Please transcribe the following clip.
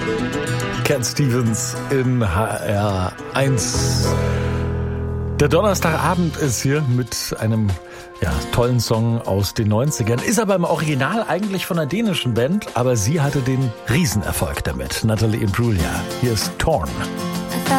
Cat Stevens in HR1. Der Donnerstagabend ist hier mit einem tollen Song aus den 90ern. Ist aber im Original eigentlich von einer dänischen Band, aber sie hatte den Riesenerfolg damit. Natalie Imbruglia. Hier ist Torn.